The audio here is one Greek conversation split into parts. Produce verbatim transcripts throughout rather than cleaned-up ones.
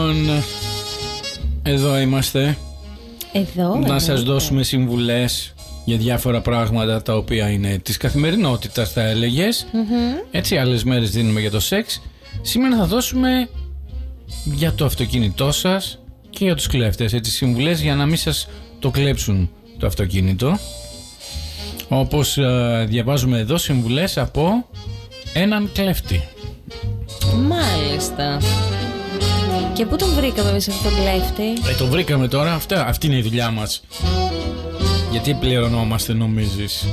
Εδώ είμαστε. Εδώ να σας είμαστε. δώσουμε συμβουλές για διάφορα πράγματα τα οποία είναι της καθημερινότητας, θα έλεγες. Mm-hmm. Έτσι, άλλες μέρες δίνουμε για το σεξ. Σήμερα θα δώσουμε για το αυτοκίνητό σας και για τους κλέφτες. Έτσι, συμβουλές για να μην σας το κλέψουν το αυτοκίνητο. Όπως ε, διαβάζουμε εδώ, συμβουλές από έναν κλέφτη. Μάλιστα. Και πού τον βρήκαμε εμείς αυτόν τον κλέφτη? Ε, τον βρήκαμε τώρα, αυτά, αυτή είναι η δουλειά μας. Γιατί πληρωνόμαστε, νομίζεις?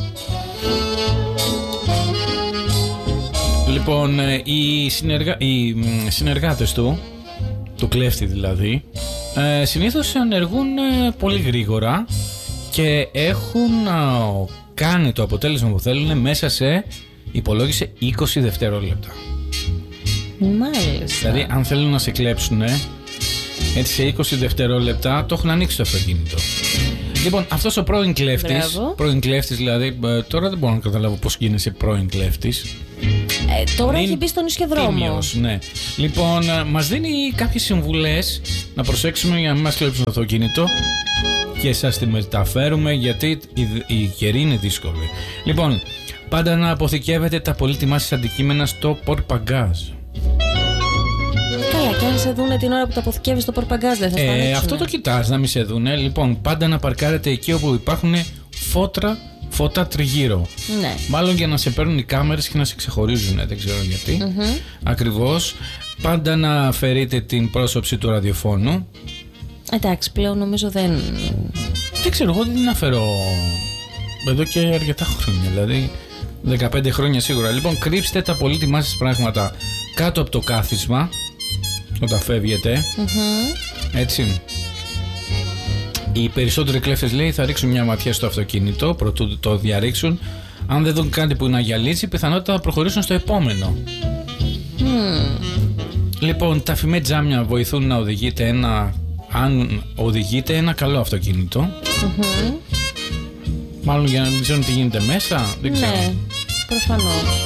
Λοιπόν, οι, συνεργα... οι συνεργάτες του, του κλέφτη δηλαδή, ε, συνήθως ενεργούν ε, πολύ γρήγορα και έχουν ε, κάνει το αποτέλεσμα που θέλουν μέσα σε, υπολόγισε, είκοσι δευτερόλεπτα. Μάλιστα. Δηλαδή, αν θέλουν να σε κλέψουν, έτσι σε είκοσι δευτερόλεπτα το έχουν ανοίξει το αυτοκίνητο. Λοιπόν, αυτός ο πρώην κλέφτης, πρώην κλέφτης δηλαδή, τώρα δεν μπορώ να καταλάβω πώς γίνεσαι πρώην κλέφτης. Ε, τώρα έχει μπει στον ισχυδρόμο. Τίμιος, ναι. Λοιπόν, μας δίνει κάποιες συμβουλές να προσέξουμε για να μην μας κλέψουν το αυτοκίνητο και σας τη μεταφέρουμε γιατί η, η καιρή είναι δύσκολη. Λοιπόν, πάντα να αποθηκεύετε τα πολύτιμά σας αντικείμενα στο πορπαγκάζ. Καλά, και αν σε δούνε την ώρα που τα αποθηκεύεις στο πορπαγκάζ, δεν θα στα ανοίξουνε. Αυτό το κοιτάς, να μην σε δούνε. Λοιπόν, πάντα να παρκάρετε εκεί όπου υπάρχουν φώτρα, φώτα τριγύρω. Ναι. Μάλλον για να σε παίρνουν οι κάμερες και να σε ξεχωρίζουν, δεν ξέρω γιατί. Mm-hmm. Ακριβώς. Πάντα να αφαιρείτε την πρόσωψη του ραδιοφώνου. Εντάξει, πλέον νομίζω δεν. Δεν ξέρω, εγώ δεν την αφαιρώ εδώ και αρκετά χρόνια. Δηλαδή, δεκαπέντε χρόνια σίγουρα. Λοιπόν, κρύψτε τα πολύτιμά σας πράγματα κάτω από το κάθισμα όταν φεύγετε. Mm-hmm. Έτσι. Οι περισσότεροι κλέφτες, λέει, θα ρίξουν μια ματιά στο αυτοκίνητο προτού το διαρρήξουν. Αν δεν δουν κάτι που να γυαλίζει, πιθανότητα θα προχωρήσουν στο επόμενο. Mm. Λοιπόν, τα φημέ τζάμια βοηθούν να οδηγείτε ένα, αν οδηγείτε ένα καλό αυτοκίνητο. Mm-hmm. Μάλλον για να μην ξέρουν τι γίνεται μέσα. Δεν ξέρω. Ναι, προφανώς.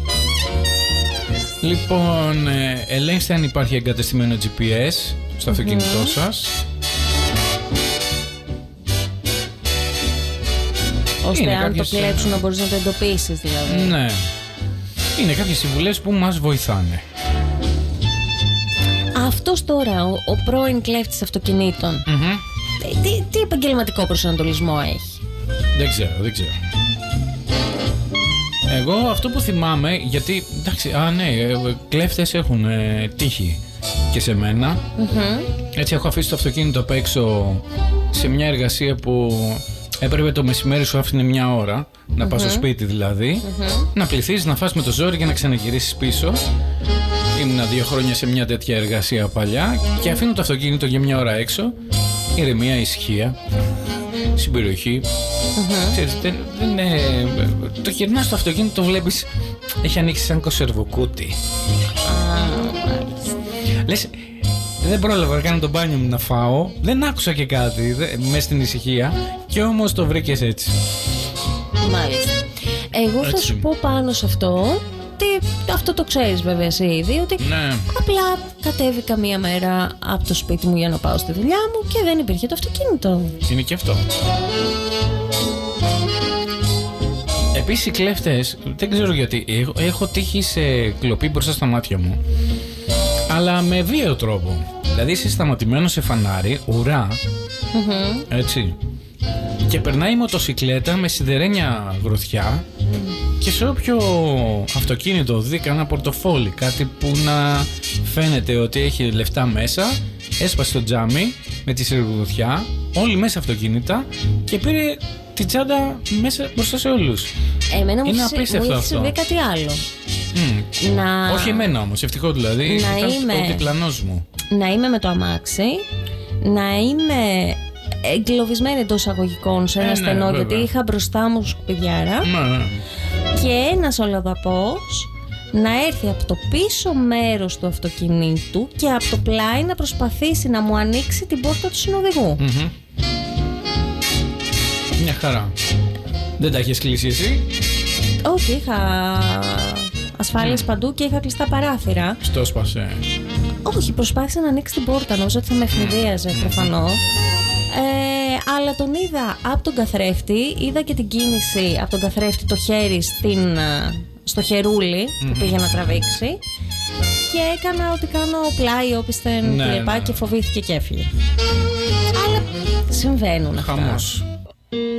Λοιπόν, ε, ελέγξτε αν υπάρχει εγκατεστημένο τζι πι ες στο αυτοκίνητό mm-hmm. σας. Ώστε είναι αν κάποιες... το κλέψουν να μπορείς να το εντοπίσεις δηλαδή. Ναι. Είναι κάποιες συμβουλές που μας βοηθάνε. Αυτός τώρα, ο, ο πρώην κλέφτης αυτοκινήτων, mm-hmm. τι, τι επαγγελματικό προσανατολισμό έχει? Δεν ξέρω, δεν ξέρω. Εγώ αυτό που θυμάμαι, γιατί εντάξει, α ναι, κλέφτες έχουν ε, τύχει και σε μένα. Mm-hmm. Έτσι έχω αφήσει το αυτοκίνητο απ' έξω σε μια εργασία που έπρεπε το μεσημέρι σου άφηνε μια ώρα να mm-hmm. πας στο σπίτι δηλαδή, mm-hmm. να πληθείς, να φας με το ζόρι και να ξαναγυρίσεις πίσω. Ήμουνα δύο χρόνια σε μια τέτοια εργασία παλιά και αφήνω το αυτοκίνητο για μια ώρα έξω. Ηρεμία, ησυχία στην περιοχή. Mm-hmm. Ξέρεις, δεν, δεν είναι... Το γυρνάς στο αυτοκίνητο, το βλέπεις, έχει ανοίξει σαν κονσερβοκούτι. Ah, λες, δεν πρόλαβα να κάνω το μπάνιο μου να φάω, δεν άκουσα και κάτι μέσα στην ησυχία και όμως το βρήκες έτσι. Μάλιστα. Εγώ έτσι. Θα σου πω πάνω σε αυτό, τι, αυτό το ξέρεις βέβαια εσύ ήδη, ότι ναι. απλά κατέβηκα μία μέρα από το σπίτι μου για να πάω στη δουλειά μου και δεν υπήρχε το αυτοκίνητο. Είναι και αυτό. Επίσης οι κλέφτες, δεν ξέρω γιατί, έχω, έχω τύχει σε κλοπή μπροστά στα μάτια μου, αλλά με βίαιο τρόπο. Δηλαδή είσαι σταματημένο σε φανάρι, ουρά, mm-hmm. έτσι, και περνάει η μοτοσικλέτα με σιδερένια γροθιά mm. και σε όποιο αυτοκίνητο δει κανένα πορτοφόλι, κάτι που να φαίνεται ότι έχει λεφτά μέσα, έσπασε το τζάμι με τη σιδερογροθιά, όλοι μέσα αυτοκίνητα και πήρε τη τσάντα μέσα μπροστά σε όλους. Εμένα μου είναι απίστευτο αυτό. Συμβεί κάτι άλλο. Mm. Να... Όχι εμένα όμως, ευτυχώς δηλαδή, να ήταν είμαι... ο διπλανός μου. Να είμαι με το αμάξι, να είμαι εγκλωβισμένη εντός εισαγωγικών σε ένα ε, στενό, ναι, γιατί είχα μπροστά μου σκουπιδιάρα ναι. και ένας ολοδαπός να έρθει από το πίσω μέρος του αυτοκινήτου και από το πλάι να προσπαθήσει να μου ανοίξει την πόρτα του συνοδηγού. Mm-hmm. Μια χαρά. Δεν τα έχεις κλείσει εσύ? Όχι, είχα ασφάλειες mm. παντού και είχα κλειστά παράθυρα. Στο σπάσε. Όχι, προσπάθησε να ανοίξει την πόρτα. Νομίζω ότι θα με ευνηδίαζε προφανώς. Ε, αλλά τον είδα από τον καθρέφτη. Είδα και την κίνηση από τον καθρέφτη, το χέρι στην, στο χερούλι που mm-hmm. πήγε να τραβήξει. Και έκανα ό,τι κάνω πλάι, όπισθεν ναι, κλπ. Ναι. Και φοβήθηκε και έφυγε. Αλλά συμβαίνουν αυτά. Χαμός.